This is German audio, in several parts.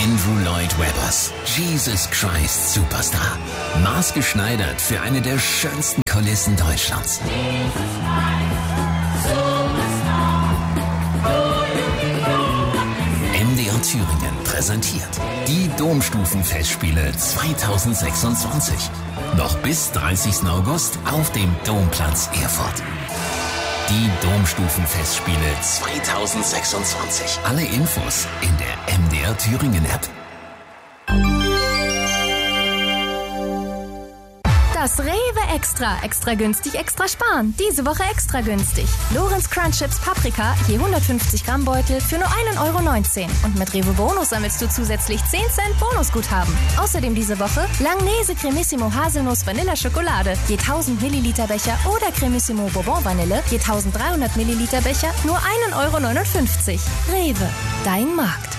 Andrew Lloyd Webbers Jesus Christ Superstar. Maßgeschneidert für eine der schönsten Kulissen Deutschlands. MDR Thüringen präsentiert die Domstufenfestspiele 2026. Noch bis 30. August auf dem Domplatz Erfurt. Die Domstufenfestspiele 2026. Alle Infos in der MDR Thüringen App. Das Rewe Extra. Extra günstig, extra sparen. Diese Woche extra günstig. Lorenz Crunch Chips Paprika, je 150 Gramm Beutel für nur 1,19 €. Und mit Rewe Bonus sammelst du zusätzlich 10 Cent Bonusguthaben. Außerdem diese Woche Langnese Cremissimo Haselnuss Vanilla Schokolade, je 1000 Milliliter Becher oder Cremissimo Bourbon Vanille, je 1300 Milliliter Becher, nur 1,59 €. Rewe, dein Markt.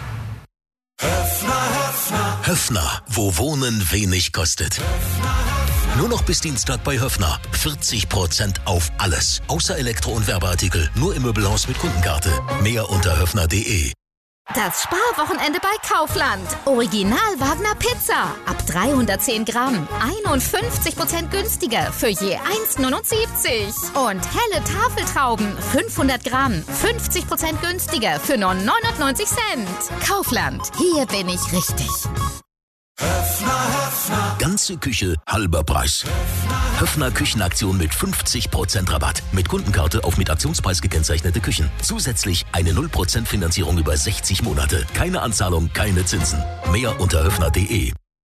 Höffner, wo Wohnen wenig kostet. Nur noch bis Dienstag bei Höffner. 40% auf alles. Außer Elektro- und Werbeartikel. Nur im Möbelhaus mit Kundenkarte. Mehr unter höffner.de. Das Sparwochenende bei Kaufland. Original Wagner Pizza. Ab 310 Gramm. 51% günstiger für je 1,79 €. Und helle Tafeltrauben. 500 Gramm. 50% günstiger für nur 99 Cent. Kaufland. Hier bin ich richtig. Ganze Küche, halber Preis. Höffner Küchenaktion mit 50% Rabatt. Mit Kundenkarte auf mit Aktionspreis gekennzeichnete Küchen. Zusätzlich eine 0% Finanzierung über 60 Monate. Keine Anzahlung, keine Zinsen. Mehr unter höffner.de.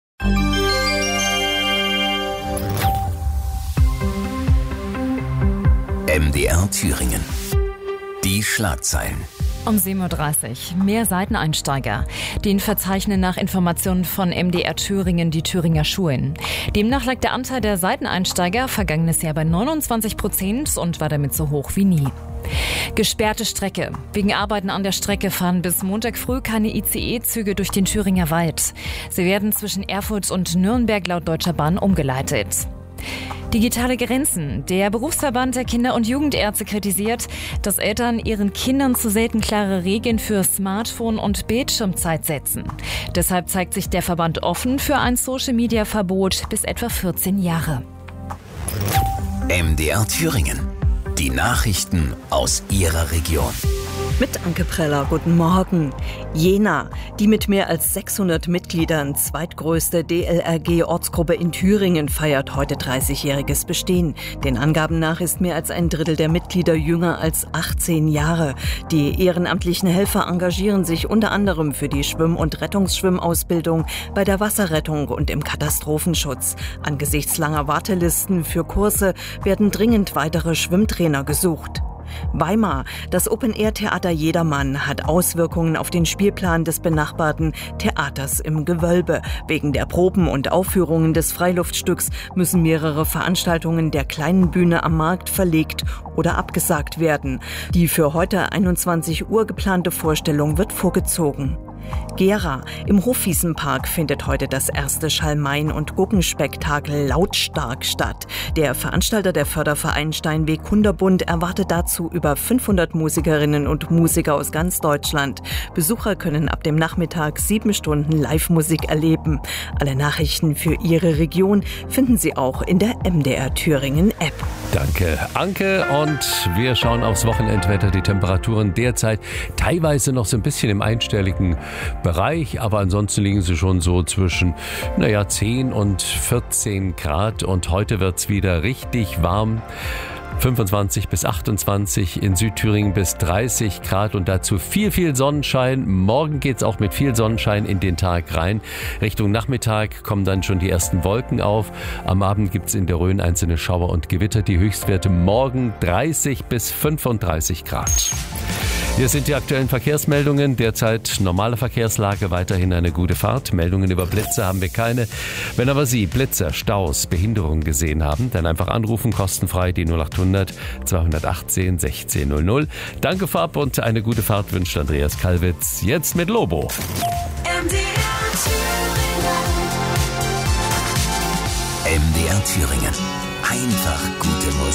MDR Thüringen. Die Schlagzeilen. Um 7.30 Uhr. Mehr Seiteneinsteiger. Den verzeichnen nach Informationen von MDR Thüringen die Thüringer Schulen. Demnach lag der Anteil der Seiteneinsteiger vergangenes Jahr bei 29% und war damit so hoch wie nie. Gesperrte Strecke. Wegen Arbeiten an der Strecke fahren bis Montag früh keine ICE-Züge durch den Thüringer Wald. Sie werden zwischen Erfurt und Nürnberg laut Deutscher Bahn umgeleitet. Digitale Grenzen. Der Berufsverband der Kinder- und Jugendärzte kritisiert, dass Eltern ihren Kindern zu selten klare Regeln für Smartphone- und Bildschirmzeit setzen. Deshalb zeigt sich der Verband offen für ein Social-Media-Verbot bis etwa 14 Jahre. MDR Thüringen. Die Nachrichten aus Ihrer Region. Mit Anke Preller, guten Morgen. Jena, die mit mehr als 600 Mitgliedern zweitgrößte DLRG-Ortsgruppe in Thüringen, feiert heute 30-jähriges Bestehen. Den Angaben nach ist mehr als ein Drittel der Mitglieder jünger als 18 Jahre. Die ehrenamtlichen Helfer engagieren sich unter anderem für die Schwimm- und Rettungsschwimmausbildung, bei der Wasserrettung und im Katastrophenschutz. Angesichts langer Wartelisten für Kurse werden dringend weitere Schwimmtrainer gesucht. Weimar. Das Open-Air-Theater Jedermann hat Auswirkungen auf den Spielplan des benachbarten Theaters im Gewölbe. Wegen der Proben und Aufführungen des Freiluftstücks müssen mehrere Veranstaltungen der kleinen Bühne am Markt verlegt oder abgesagt werden. Die für heute 21 Uhr geplante Vorstellung wird vorgezogen. Gera. Im Hofwiesenpark findet heute das erste Schalmeien- und Guggenspektakel Lautstark statt. Der Veranstalter, der Förderverein Steinweg Kunderbund, erwartet dazu über 500 Musikerinnen und Musiker aus ganz Deutschland. Besucher können ab dem Nachmittag 7 Stunden Live-Musik erleben. Alle Nachrichten für Ihre Region finden Sie auch in der MDR Thüringen App. Danke, Anke. Und wir schauen aufs Wochenendwetter. Die Temperaturen derzeit teilweise noch so ein bisschen im einstelligen Bereich, aber ansonsten liegen sie schon so zwischen 10 und 14 Grad. Und heute wird's wieder richtig warm. 25 bis 28, in Südthüringen bis 30 Grad und dazu viel Sonnenschein. Morgen geht's auch mit viel Sonnenschein in den Tag rein. Richtung Nachmittag kommen dann schon die ersten Wolken auf. Am Abend gibt's in der Rhön einzelne Schauer und Gewitter. Die Höchstwerte morgen 30 bis 35 Grad. Hier sind die aktuellen Verkehrsmeldungen. Derzeit normale Verkehrslage, weiterhin eine gute Fahrt. Meldungen über Blitze haben wir keine. Wenn aber Sie Blitze, Staus, Behinderungen gesehen haben, dann einfach anrufen, kostenfrei die 0800 218 1600. Danke vorab und eine gute Fahrt wünscht Andreas Kalwitz. Jetzt mit Lobo. MDR Thüringen. Einfach gute Musik.